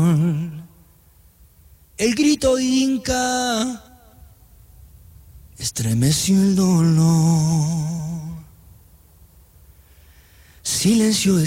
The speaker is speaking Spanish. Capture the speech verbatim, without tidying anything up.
El grito inca estremeció el dolor. Silencio de